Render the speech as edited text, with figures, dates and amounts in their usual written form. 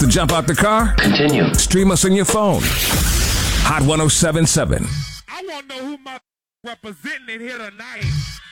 to jump out the car? Continue. Stream us on your phone. Hot 1077. I want to know who my representing here tonight.